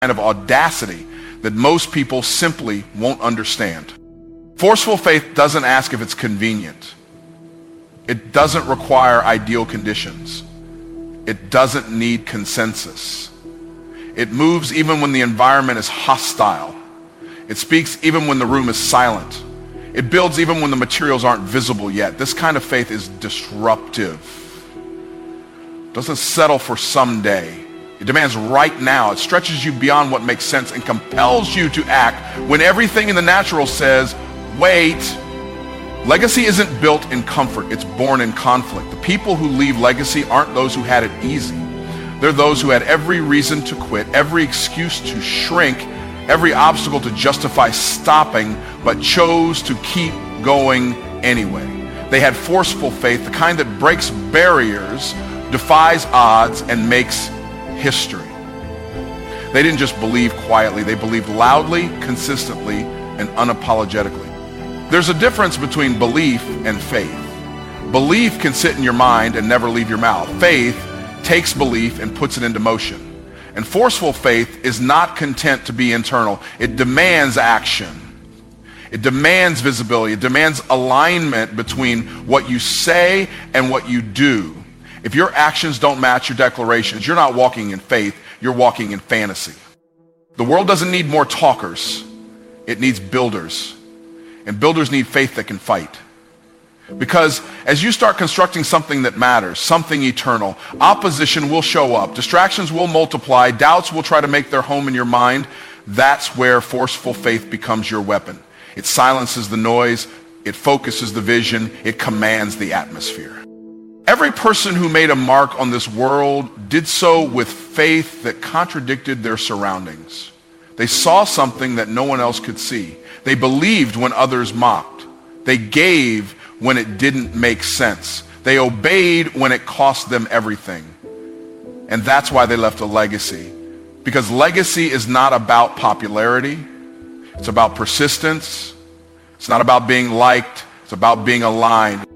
kind of audacity that most people simply won't understand. Forceful faith doesn't ask if it's convenient. It doesn't require ideal conditions. It doesn't need consensus. It moves even when the environment is hostile. It speaks even when the room is silent. It builds even when the materials aren't visible yet. This kind of faith is disruptive. It doesn't settle for someday. It demands right now. It stretches you beyond what makes sense and compels you to act when everything in the natural says, wait. Legacy isn't built in comfort. It's born in conflict. The people who leave legacy aren't those who had it easy. They're those who had every reason to quit, every excuse to shrink, every obstacle to justify stopping, but chose to keep going anyway. They had forceful faith, the kind that breaks barriers, defies odds, and makes history. They didn't just believe quietly. They believed loudly, consistently, and unapologetically. There's a difference between belief and faith. Belief can sit in your mind and never leave your mouth. Faith takes belief and puts it into motion. And forceful faith is not content to be internal. It demands action. It demands visibility. It demands alignment between what you say and what you do. If your actions don't match your declarations, you're not walking in faith, you're walking in fantasy. The world doesn't need more talkers. It needs builders. And builders need faith that can fight. Because as you start constructing something that matters, something eternal, opposition will show up, distractions will multiply, doubts will try to make their home in your mind. That's where forceful faith becomes your weapon. It silences the noise, it focuses the vision, it commands the atmosphere. Every person who made a mark on this world did so with faith that contradicted their surroundings. They saw something that no one else could see. They believed when others mocked. They gave when it didn't make sense. They obeyed when it cost them everything. And that's why they left a legacy. Because legacy is not about popularity. It's about persistence. It's not about being liked. It's about being aligned.